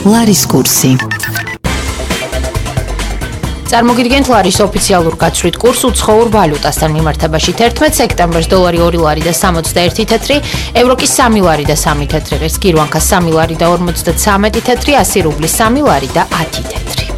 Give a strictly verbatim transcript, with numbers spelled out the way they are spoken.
ლარის კურსი. წარმოგიდგენთ ლარის ოფიციალურ გაცვლით კურს უცხოურ ვალუტასთან მიმართებაში. თერთმეტ სექტემბერს დოლარი ორი ლარი და სამოცდაერთი თეთრი, ევრო კი სამი ლარი და სამი თეთრი, ღირს გირვანქა სამი ლარი და ორმოცდათვრამეტი თეთრი, ასი რუბლი სამი ლარი და ათი თეთრი.